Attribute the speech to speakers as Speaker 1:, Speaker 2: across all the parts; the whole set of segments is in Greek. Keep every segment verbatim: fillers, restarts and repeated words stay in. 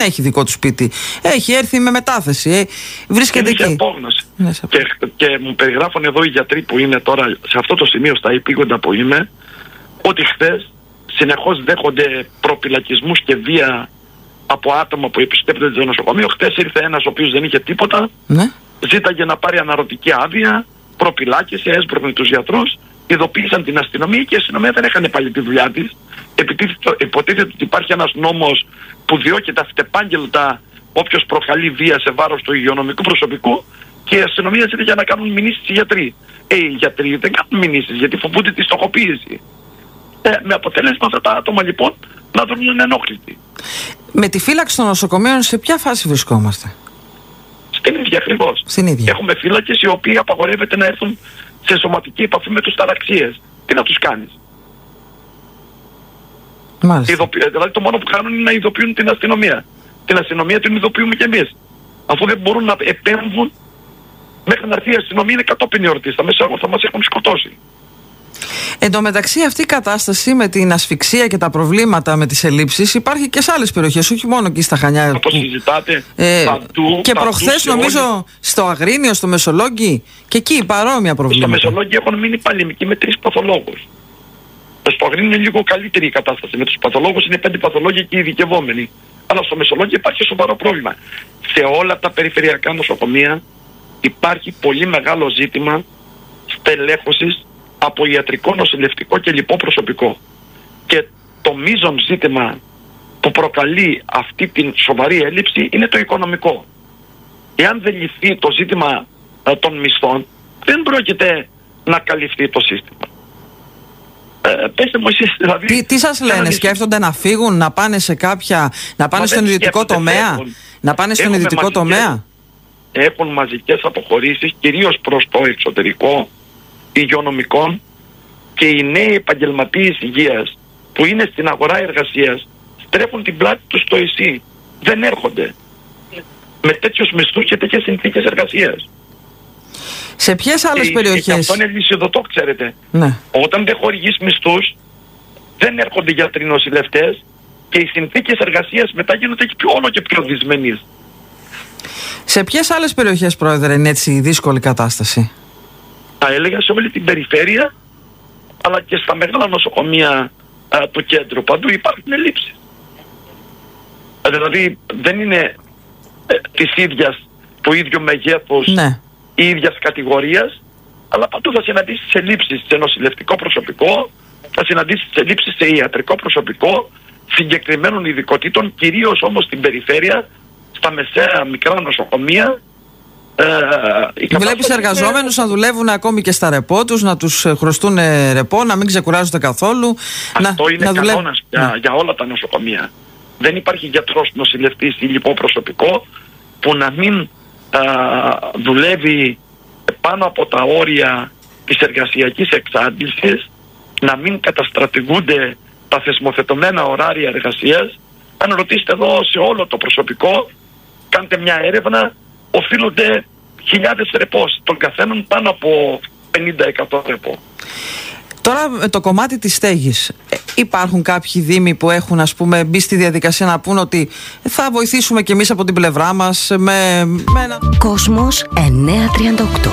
Speaker 1: έχει δικό του σπίτι. Έχει έρθει με μετάθεση. Ε, βρίσκεται εκεί.
Speaker 2: Απόγνωση. Ναι, και, και μου περιγράφουν εδώ οι γιατροί που είναι τώρα σε αυτό το σημείο, στα επίγοντα που είμαι, ότι χθες συνεχώς δέχονται προπυλακισμούς και βία από άτομα που επιστρέφονται στο νοσοκομείο. Χθες ήρθε ένας ο οποίος δεν είχε τίποτα, ναι. Ζήταγε να πάρει αναρωτική άδεια, προπυλάκηση, έσπρωχνε τους γιατρούς, ειδοποίησαν την αστυνομία και η αστυνομία δεν έκανε πάλι τη δουλειά της. Υποτίθεται ότι υπάρχει ένας νόμος που διώκεται αυτεπάγγελτα όποιος προκαλεί βία σε βάρος του υγειονομικού προσωπικού, και η αστυνομία ζήτησε για να κάνουν μηνύσεις οι γιατροί. Ε, οι γιατροί δεν κάνουν μηνύσεις γιατί φοβούνται τη στοχοποίηση. Ε, με αποτέλεσμα αυτά τα άτομα λοιπόν να δουν ενόχλητοι.
Speaker 1: Με τη φύλαξη των νοσοκομείων σε ποια φάση βρισκόμαστε?
Speaker 2: Στην ίδια ακριβώς.
Speaker 1: Στην ίδια.
Speaker 2: Έχουμε φύλακες οι οποίοι απαγορεύεται να έρθουν σε σωματική επαφή με τους ταραξίες. Τι να τους κάνεις? Ειδοποιη... Δηλαδή το μόνο που κάνουν είναι να ειδοποιούν την αστυνομία. Την αστυνομία την ειδοποιούμε κι εμείς. Αφού δεν μπορούν να επέμβουν μέχρι να έρθει η αστυνομία, είναι κατόπιν εορτής. Θα, θα μας έχουν σκοτώσει.
Speaker 1: Εν τω μεταξύ, αυτή η κατάσταση με την ασφυξία και τα προβλήματα με τις ελλείψεις υπάρχει και σε άλλες περιοχές, όχι μόνο εκεί στα Χανιά.
Speaker 2: Να το συζητάτε
Speaker 1: ε,
Speaker 2: παντού.
Speaker 1: Και προχθές νομίζω όλοι... στο Αγρίνιο, στο Μεσολόγγι, και εκεί παρόμοια προβλήματα.
Speaker 2: Στο Μεσολόγγι έχουν μείνει παλιμικοί με τρεις παθολόγους. Στο Αγρίνιο είναι λίγο καλύτερη η κατάσταση. Με τους παθολόγους είναι πέντε παθολόγοι και ειδικευόμενοι. Αλλά στο Μεσολόγγι υπάρχει σοβαρό πρόβλημα. Σε όλα τα περιφερειακά νοσοκομεία υπάρχει πολύ μεγάλο ζήτημα στελέχωσης από ιατρικό, νοσηλευτικό και λοιπό προσωπικό. Και το μείζον ζήτημα που προκαλεί αυτή την σοβαρή έλλειψη είναι το οικονομικό. Εάν δεν λυθεί το ζήτημα ε, των μισθών, δεν πρόκειται να καλυφθεί το σύστημα. Ε, πέστε μου εσείς, δηλαδή,
Speaker 1: τι, τι σας λένε, να σκέφτονται να φύγουν, να πάνε σε κάποια, να πάνε στον ιδιωτικό τομέα, έχουν, να πάνε στον ιδιωτικό τομέα.
Speaker 2: Έχουν μαζικές αποχωρήσεις, κυρίως προς το εξωτερικό, υγειονομικών, και οι νέοι επαγγελματίες υγείας που είναι στην αγορά εργασίας στρέφουν την πλάτη τους στο ΕΣΥ. Δεν έρχονται με τέτοιους μισθούς και τέτοιες συνθήκες εργασίας.
Speaker 1: Σε ποιες άλλες
Speaker 2: και,
Speaker 1: περιοχές?
Speaker 2: Και αυτό είναι λυσιδωτό, ξέρετε.
Speaker 1: Ναι.
Speaker 2: Όταν δεν χορηγείς μισθούς, δεν έρχονται γιατροί, νοσηλευτές, και οι συνθήκες εργασίας μετά γίνονται και πιο, όλο και πιο δυσμενείς.
Speaker 1: Σε ποιες άλλες περιοχές, Πρόεδρε, είναι έτσι η δύσκολη κατάσταση?
Speaker 2: Θα έλεγα σε όλη την περιφέρεια, αλλά και στα μεγάλα νοσοκομεία α, του κέντρου. Παντού υπάρχουν ελλείψεις. Δηλαδή δεν είναι ε, της ίδιας, του ίδιου μεγέθους, ναι, ή ίδιας κατηγορίας, αλλά παντού θα συναντήσεις ελλείψεις σε νοσηλευτικό προσωπικό, θα συναντήσεις ελλείψεις σε ιατρικό προσωπικό συγκεκριμένων ειδικοτήτων, κυρίως όμως στην περιφέρεια, στα μεσαία μικρά νοσοκομεία. Ε,
Speaker 1: Βλέπεις εργαζόμενους είναι... να δουλεύουν ακόμη και στα ρεπό τους, να τους χρωστούν ρεπό, να μην ξεκουράζονται καθόλου.
Speaker 2: Αυτό
Speaker 1: να,
Speaker 2: είναι
Speaker 1: να
Speaker 2: κανόνας
Speaker 1: δουλεύουν...
Speaker 2: για, για όλα τα νοσοκομεία. Δεν υπάρχει γιατρός, νοσηλευτής ή λοιπό προσωπικό που να μην α, δουλεύει πάνω από τα όρια της εργασιακής εξάντλησης, να μην καταστρατηγούνται τα θεσμοθετωμένα ωράρια εργασίας. Αν ρωτήσετε εδώ σε όλο το προσωπικό, κάντε μια έρευνα, οφείλονται χιλιάδες ρεπό, τον καθέναν πάνω από πενήντα τοις εκατό ρεπό.
Speaker 1: Τώρα με το κομμάτι της στέγης, υπάρχουν κάποιοι δήμοι που έχουν, ας πούμε, μπει στη διαδικασία να πούν ότι θα βοηθήσουμε κι εμείς από την πλευρά μας με, με ένα...
Speaker 3: Κόσμος εννιακόσια τριάντα οκτώ.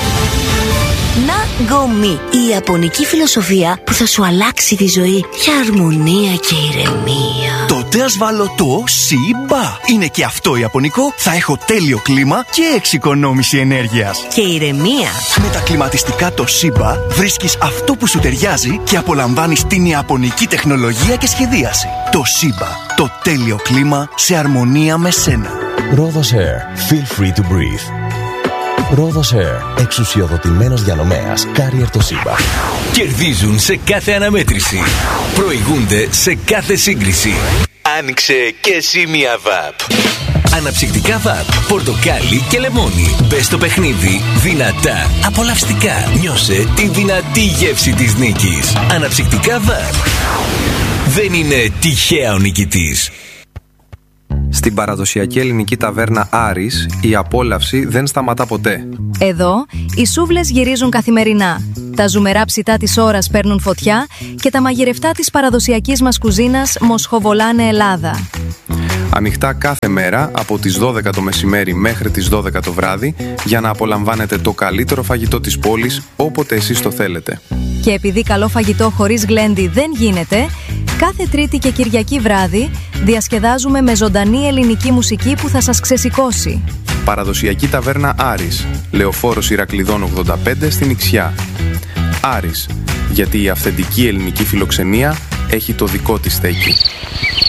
Speaker 3: Ναγκομι, η ιαπωνική φιλοσοφία που θα σου αλλάξει τη ζωή για αρμονία και ηρεμία.
Speaker 4: Τότε ας βάλω το Σιμπα. Είναι και αυτό ιαπωνικό, θα έχω τέλειο κλίμα και εξοικονόμηση ενέργειας.
Speaker 3: Και ηρεμία.
Speaker 4: Με τα κλιματιστικά το Σιμπα βρίσκεις αυτό που σου ταιριάζει και απολαμβάνεις την ιαπωνική τεχνολογία και σχεδίαση. Το Σιμπα, το τέλειο κλίμα σε αρμονία με σένα.
Speaker 5: Rhodos Air, feel free to breathe. Rhodos Air, εξουσιοδοτημένος διανομέας Carrier Toshiba.
Speaker 6: Κερδίζουν σε κάθε αναμέτρηση. Προηγούνται σε κάθε σύγκριση. Άνοιξε και εσύ μια βαπ. Αναψυκτικά βαπ, πορτοκάλι και λεμόνι. Μπες στο παιχνίδι δυνατά, απολαυστικά. Νιώσε τη δυνατή γεύση της νίκης. Αναψυκτικά βαπ. Δεν είναι τυχαία ο νικητής.
Speaker 7: Στην παραδοσιακή ελληνική ταβέρνα Άρης, η απόλαυση δεν σταματά ποτέ.
Speaker 8: Εδώ, οι σούβλες γυρίζουν καθημερινά. Τα ζουμερά ψητά της ώρας παίρνουν φωτιά και τα μαγειρευτά της παραδοσιακής μας κουζίνας μοσχοβολάνε Ελλάδα.
Speaker 7: Ανοιχτά κάθε μέρα από τις δώδεκα το μεσημέρι μέχρι τις δώδεκα το βράδυ για να απολαμβάνετε το καλύτερο φαγητό της πόλης όποτε εσείς το θέλετε.
Speaker 8: Και επειδή καλό φαγητό χωρίς γλέντι δεν γίνεται, κάθε Τρίτη και Κυριακή βράδυ διασκεδάζουμε με ζωντανή ελληνική μουσική που θα σας ξεσηκώσει.
Speaker 7: Παραδοσιακή ταβέρνα Άρης, Λεωφόρος Ηρακλειδών ογδόντα πέντε στην Ιξιά. Άρης, γιατί η αυθεντική ελληνική φιλοξενία έχει το δικό της στέκι.